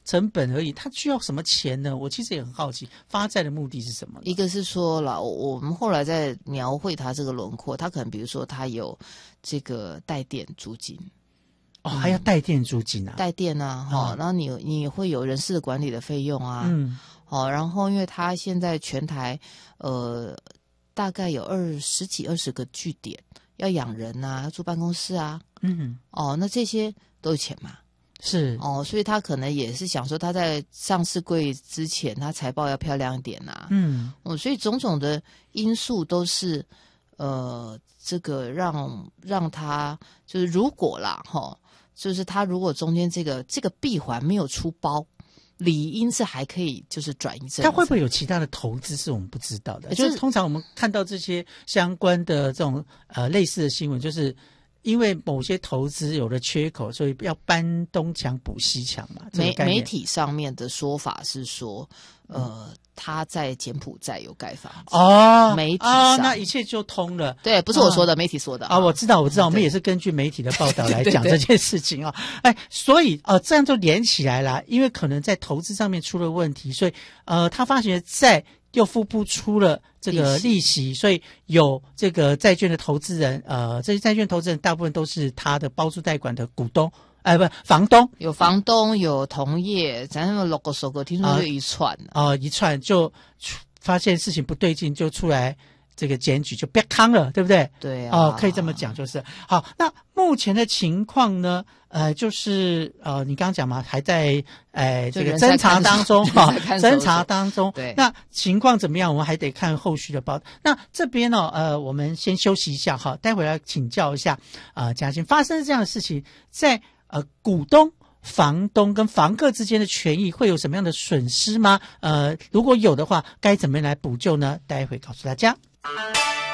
成本而已，他需要什么钱呢？我其实也很好奇，发债的目的是什么呢？ 一个是说了，我们后来在描绘它这个轮廓，它可能比如说它有这个带电租金。 还要带电租金啊？ 带电啊，然后你会有人事管理的费用啊，然后因为它现在全台大概有十几20个据点，要养人啊，要住办公室啊，那这些都有钱嘛， 是所以他可能也是想说他在上市柜之前，他财报要漂亮一点啊，所以种种的因素都是这个让他就是如果啦就是他如果中间这个闭环没有出包，理应是还可以就是转移政策。 他会不会有其他的投资是我们不知道的？就是通常我们看到这些相关的这种类似的新闻，就是因为某些投资有了缺口，所以要搬东墙补西墙嘛。 媒体上面的说法是说，他在柬埔寨有盖房子媒体上那一切就通了。 对，不是我说的，媒体说的我知道，我们也是根据媒体的报道来讲这件事情所以这样就连起来了，因为可能在投资上面出了问题，所以他发行的债又付不出了这个利息，所以有这个债券的投资人，这些债券投资人大部分都是他的包租代管的股东。房东， 有房东，有同业，咱们logo收购，听说就一串一串就发现事情不对劲，就出来这个检举，就别康了，对不对？ 对啊， 可以这么讲，就是好。那目前的情况呢？就是你刚刚讲嘛，还在这个侦查当中侦查当中。 对， 那情况怎么样？我们还得看后续的报道。那这边呢，我们先休息一下哈，待会来请教一下嘉欣，发生这样的事情，在股东、房东跟房客之间的权益会有什么样的损失吗？如果有的话，该怎么样来补救呢？待会告诉大家。